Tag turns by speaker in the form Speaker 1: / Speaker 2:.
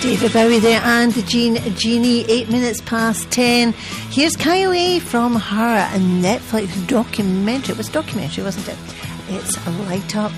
Speaker 1: David Bowie there and the Genie, 8 minutes past 10. Here's Kylie from her Netflix documentary. It was a documentary, wasn't it? It's Light Up.